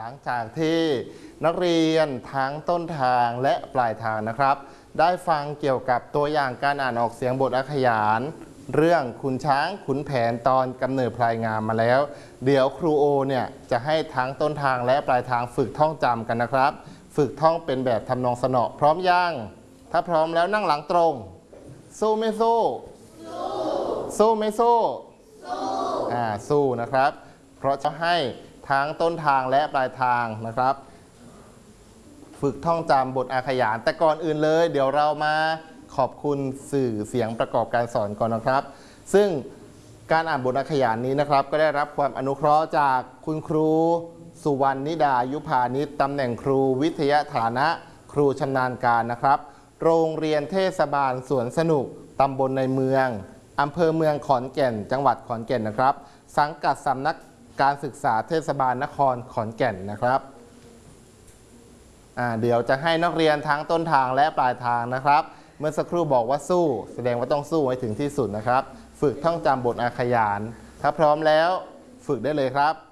หลังจากที่นักเรียนทั้งต้นทางและปลายทางนะครับได้ฟังเกี่ยวกับตัวอย่างการอ่านออกเสียงบทอักขยานเรื่องขุนช้างขุนแผนตอนกำเนิดพลายงามมาแล้วเดี๋ยวครูโอเนี่ยจะให้ทั้งต้นทางและปลายทางฝึกท่องจำกันนะครับฝึกท่องเป็นแบบทำนองสนอพร้อมยังถ้าพร้อมแล้วนั่งหลังตรงสู้ไม่สู้สู้ไม่สู้สู้นะครับเพราะจะให้ทั้งต้นทางและปลายทางนะครับฝึกท่องจำบทอาขยานแต่ก่อนอื่นเลยเดี๋ยวเรามาขอบคุณสื่อเสียงประกอบการสอนก่อนนะครับซึ่งการอ่านบทอาขยานนี้นะครับก็ได้รับความอนุเคราะห์จากคุณครูสุวรรณนิดายุพานิชตำแหน่งครูวิทยาฐานะครูชำนาญการนะครับโรงเรียนเทศบาลสวนสนุกตำบลในเมืองอำเภอเมืองขอนแก่นจังหวัดขอนแก่นนะครับสังกัดสำนักการศึกษาเทศบาลนครขอนแก่นนะครับเดี๋ยวจะให้นักเรียนทั้งต้นทางและปลายทางนะครับเมื่อสักครู่บอกว่าสู้แสดงว่าต้องสู้ให้ถึงที่สุดนะครับฝึกท่องจำบทอาขยานถ้าพร้อมแล้วฝึกได้เลยครับ